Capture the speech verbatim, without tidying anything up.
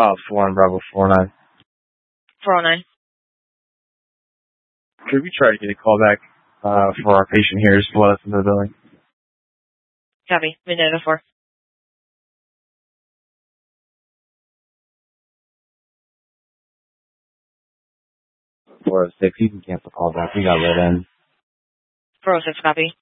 Uh, four on Bravo four nine. four oh nine. Could we try to get a call back uh, for our patient here just to let us into the building? Copy. Midnight oh four. four oh six, you can cancel call back. We got let in. four oh six, copy.